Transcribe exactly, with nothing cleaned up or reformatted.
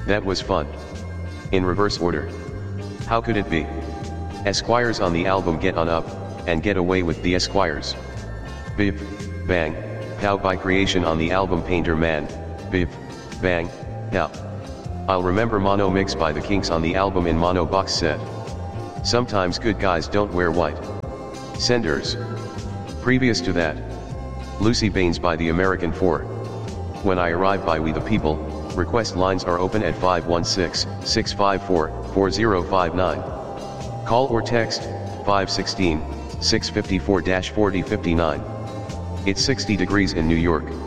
That was fun. In reverse order. How could it be? Esquires on the album Get On Up, and Get Away with the Esquires. Biv, bang, pow by Creation on the album Painter Man, biv, bang, pow. I'll remember Mono Mix by the Kinks on the album In Mono box set. Sometimes good guys don't wear white. Senders. Previous to that, Lucy Baines by the American Four. When I arrive by We the People, request lines are open at five one six, six five four, four zero five nine. Call or text, five one six, six five four, four zero five nine. It's sixty degrees in New York.